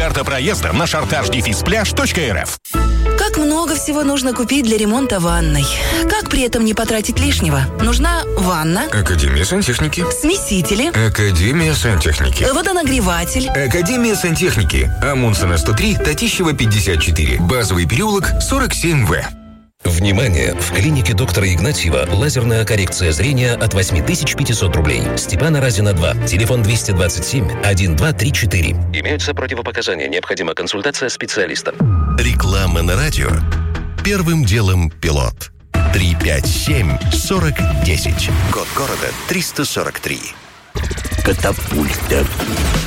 Карта проезда на chartage-пляж.рф. Как много всего нужно купить для ремонта ванной. Как при этом не потратить лишнего? Нужна ванна. Академия сантехники. Смесители. Академия сантехники. Водонагреватель. Академия сантехники. Амундсена 103, Татищева 54. Базовый переулок 47В. Внимание! В клинике доктора Игнатьева лазерная коррекция зрения от 8500 рублей. Степана Разина 2. Телефон 227-1234. Имеются противопоказания. Необходима консультация специалиста. Реклама на радио. Первым делом пилот. 357-4010. Код города 343. Катапульта.